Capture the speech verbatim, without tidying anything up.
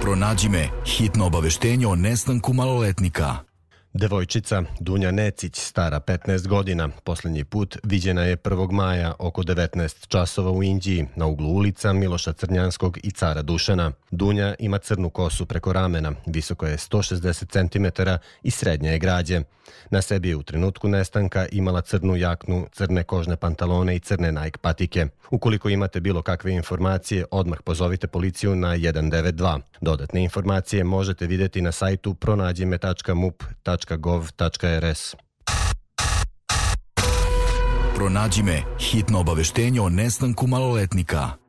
Pronađi me, hitno obaveštenje o nestanku maloletnika. Devojčica Dunja Necić, stara petnaest godina, posljednji put viđena je prvog maja oko devetnaest časova u Inđiji, na uglu ulica Miloša Crnjanskog i Cara Dušana. Dunja ima crnu kosu preko ramena, visoko je sto šezdeset centimetara i srednje je građe. Na sebi je u trenutku nestanka imala crnu jaknu, crne kožne pantalone i crne Nike patike. Ukoliko imate bilo kakve informacije, odmah pozovite policiju na jedan devet dva. Dodatne informacije možete vidjeti na sajtu pronađime tačka mup tačka gov tačka er es. Pronađi me, hitno obaveštenje o nestanku maloletnika.